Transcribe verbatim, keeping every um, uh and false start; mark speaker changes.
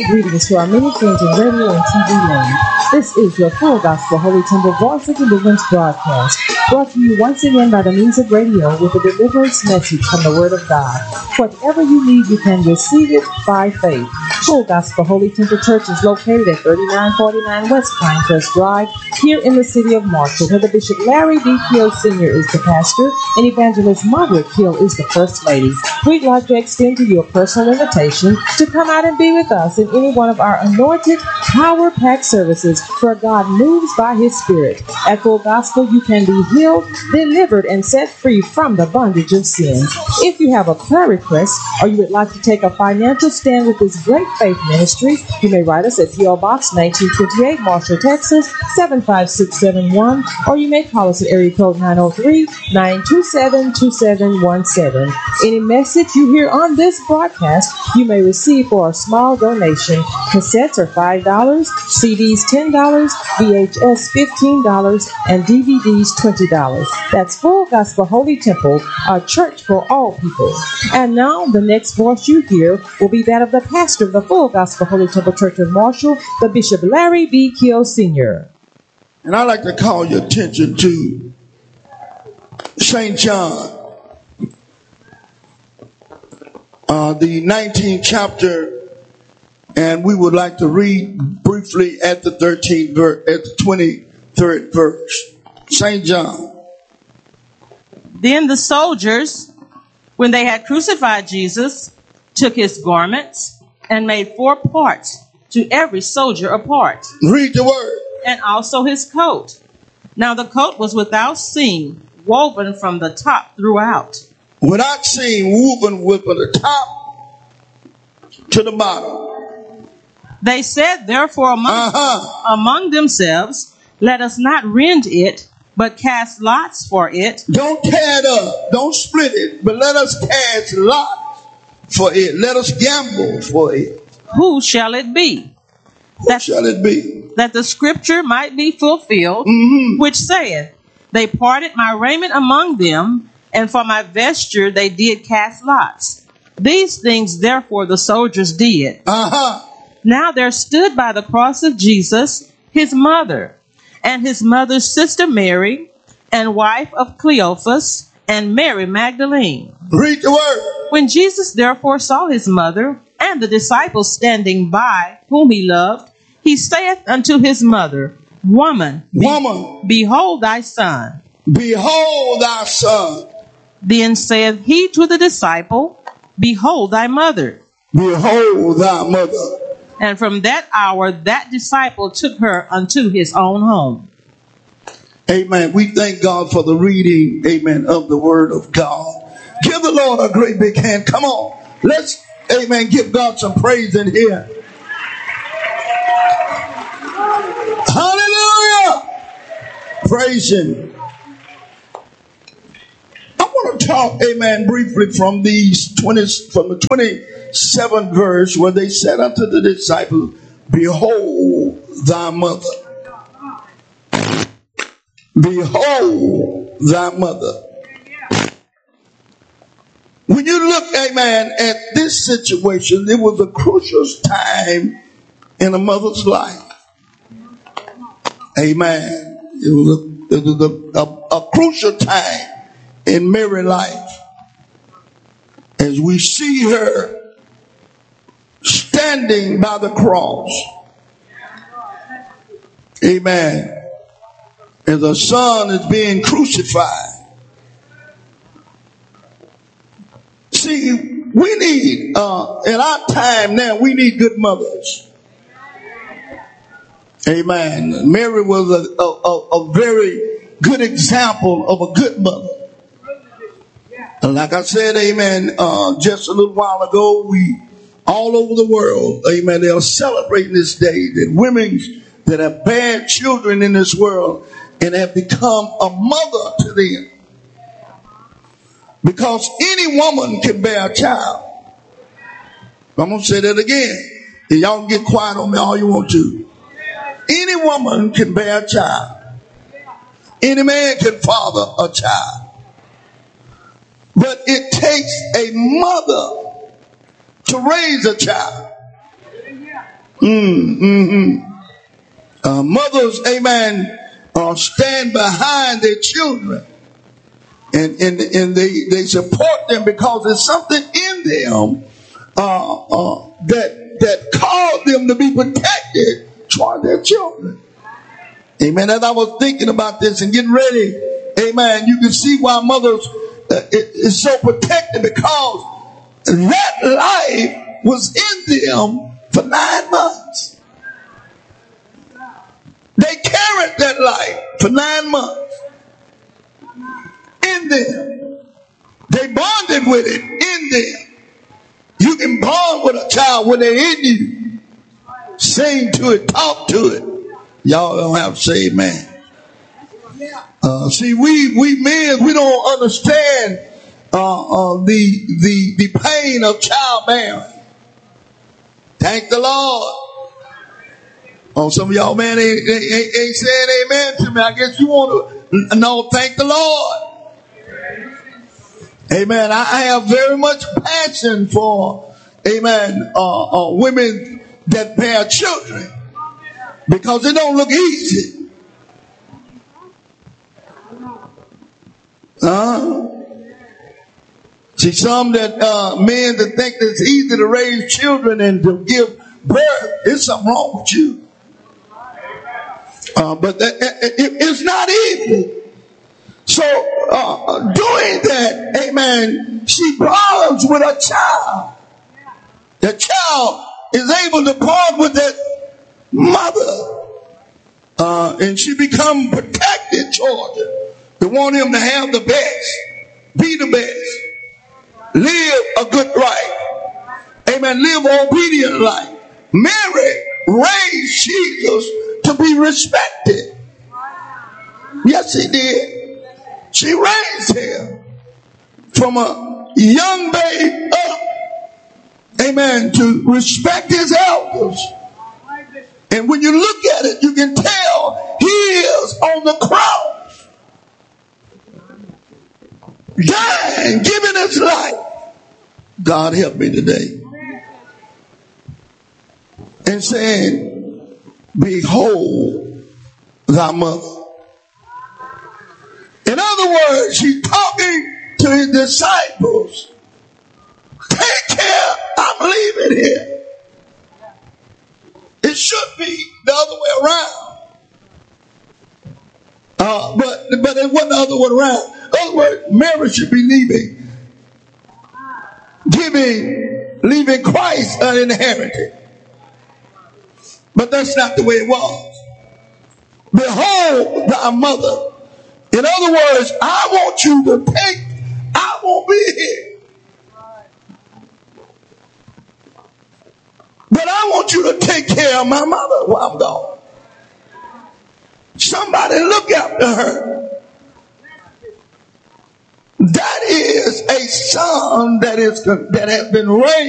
Speaker 1: greetings to our many friends in radio and T V land. This is your Full Gospel Holy Temple Voice of Deliverance broadcast, brought to you once again by the means of radio with a deliverance message from the Word of God. Whatever you need, you can receive it by faith. Full Gospel Holy Temple Church is located at thirty-nine forty-nine West Pinecrest Drive, here in the city of Marshall, where the Bishop Larry D. Kill Senior is the pastor and Evangelist Margaret Kill is the First Lady. We'd like to extend to you a personal invitation to come out and be with us in any one of our anointed, power-packed services where God moves by His Spirit. At Full Gospel, you can be healed, delivered, and set free from the bondage of sin. If you have a prayer request or you would like to take a financial stand with this great faith ministry, you may write us at P O Box nineteen twenty-eight, Marshall, Texas, seven five six seven one, or you may call us at area code nine oh three, nine two seven, two seven one seven. Any message you hear on this broadcast, you may receive for a small donation. Cassettes are five dollars, C Ds ten dollars, V H S fifteen dollars, and D V Ds twenty dollars. That's Full Gospel Holy Temple, a church for all people. And now, the next voice you hear will be that of the pastor of the Full Gospel Holy Temple Church of Marshall, the Bishop Larry B. Kill Senior
Speaker 2: And I'd like to call your attention to Saint John, uh, the nineteenth chapter, and we would like to read briefly at the thirteenth verse, at the twenty-third verse. Saint John.
Speaker 3: Then the soldiers, when they had crucified Jesus, took his garments and made four parts, to every soldier a part.
Speaker 2: Read the word.
Speaker 3: And also his coat. Now the coat was without seam, woven from the top throughout.
Speaker 2: Without seam, woven with from the top to the bottom.
Speaker 3: They said, therefore, among,
Speaker 2: uh-huh.
Speaker 3: among themselves, let us not rend it, but cast lots for it.
Speaker 2: Don't tear it up. Don't split it. But let us cast lots for it. Let us gamble for it.
Speaker 3: Who shall it be?
Speaker 2: Who
Speaker 3: that,
Speaker 2: shall it be?
Speaker 3: That the scripture might be fulfilled,
Speaker 2: mm-hmm.
Speaker 3: which saith, they parted my raiment among them, and for my vesture they did cast lots. These things therefore the soldiers did.
Speaker 2: Uh-huh.
Speaker 3: Now there stood by the cross of Jesus his mother, and his mother's sister Mary, and wife of Cleophas, and Mary Magdalene.
Speaker 2: Read the word.
Speaker 3: When Jesus therefore saw his mother, and the disciples standing by, whom he loved, he saith unto his mother, Woman, be-
Speaker 2: Woman,
Speaker 3: behold thy son.
Speaker 2: Behold thy son.
Speaker 3: Then saith he to the disciple, Behold thy mother.
Speaker 2: Behold thy mother.
Speaker 3: And from that hour, that disciple took her unto his own home.
Speaker 2: Amen. We thank God for the reading, amen, of the word of God. Give the Lord a great big hand. Come on. Let's, amen, give God some praise in here. Hallelujah. Praise Him. I want to talk, amen, briefly from these twenty, from the twenty-seventh verse, where they said unto the disciples, Behold thy mother. Behold thy mother. When you look, amen, at this situation, it was a crucial time in a mother's life. Amen. It was a, it was a, a, a crucial time in Mary's life. As we see her standing by the cross. Amen. As a son is being crucified. See, we need, uh, in our time now, we need good mothers. Amen. Mary was a, a, a, a very good example of a good mother. And like I said, amen, uh, just a little while ago, we, all over the world, amen, they are celebrating this day that women that have bad children in this world and have become a mother to them. Because any woman can bear a child. I'm going to say that again. And y'all can get quiet on me all you want to. Any woman can bear a child. Any man can father a child. But it takes a mother to raise a child. Mm, mm-hmm. Uh, mothers, amen, uh, stand behind their children. And, and, and they, they support them because there's something in them uh, uh, that, that caused them to be protected toward their children. Amen. As I was thinking about this and getting ready, amen, you can see why mothers uh, is so protected, because that life was in them for nine months. They carried that life for nine months in them. They bonded with it in them. You can bond with a child when they're in you. Sing to it, talk to it. Y'all don't have to say amen. Uh, see, we we men, we don't understand uh, uh, the the the pain of childbearing. Thank the Lord. Oh, some of y'all, man, ain't, ain't, ain't saying amen to me. I guess you want to know, thank the Lord. Amen. I, I have very much passion for, amen, uh, uh, women that bear children, because it don't look easy. Uh, see, some that uh, men that think it's easy to raise children and to give birth, there's something wrong with you. Uh, but that, it, it, it's not easy. So uh, doing that, amen, she bonds with a child. The child is able to bond with that mother. Uh, and she become protected toward him. They want him to have the best, be the best, live a good life. Amen, live an obedient life. Mary raised Jesus to be respected. Yes, he did. She raised him from a young babe up, amen, to respect his elders. And when you look at it, you can tell he is on the cross, dying, giving his life. God help me today. And saying, behold thy mother. In other words, she's talking to his disciples. Take care, I'm leaving here. It should be the other way around. Uh, but, but it wasn't the other way around. In other words, Mary should be leaving. Giving, leaving Christ uninherited. But that's not the way it was. Behold thy mother. In other words, I want you to take, I won't be here. But I want you to take care of my mother while I'm gone. Somebody look after her. That is a son that is that has been raised